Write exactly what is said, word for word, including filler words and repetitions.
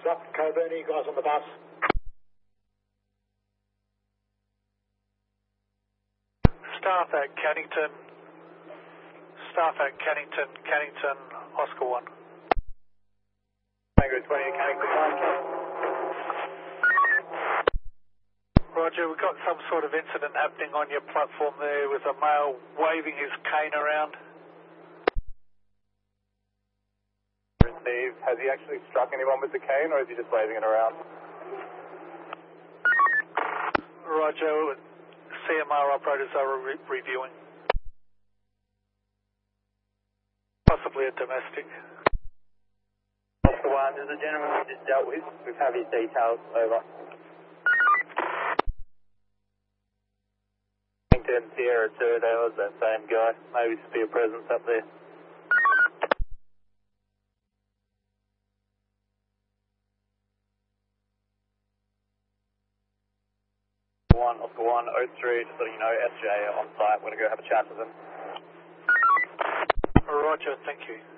up. Coburn, you guys on the bus? Staff at Cannington. Staff at Cannington, Cannington, Oscar one. Tango twenty, Cannington one. Roger, we've got some sort of incident happening on your platform there with a male waving his cane around. Steve, has he actually struck anyone with the cane or is he just waving it around? Roger, C M R operators are re reviewing. Possibly a domestic. Oscar one, there's a gentleman we just dealt with. We have his details over. Cannington, Sierra two, that was that same guy. Maybe just be a presence up there. One, Oscar one, oh three, just letting you know, S J on site. We're going to go have a chat with them. Roger, thank you.